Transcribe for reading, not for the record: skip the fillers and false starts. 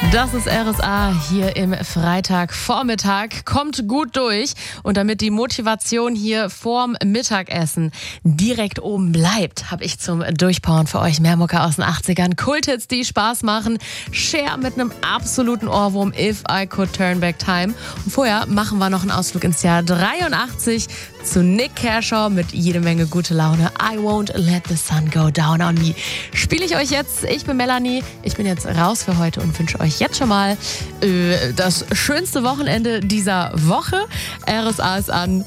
Das ist RSA hier im Freitagvormittag. Kommt gut durch. Und damit die Motivation hier vorm Mittagessen direkt oben bleibt, habe ich zum Durchpowern für euch mehr Mucke aus den 80ern. Kulthits, die Spaß machen. Cher mit einem absoluten Ohrwurm, If I Could Turn Back Time. Und vorher machen wir noch einen Ausflug ins Jahr 83 zu Nick Kershaw mit jede Menge gute Laune. I Won't Let the Sun Go Down on Me. Spiele ich euch jetzt. Ich bin Melanie. Ich bin jetzt raus für heute und wünsche euch jetzt schon mal das schönste Wochenende dieser Woche. RSA ist an.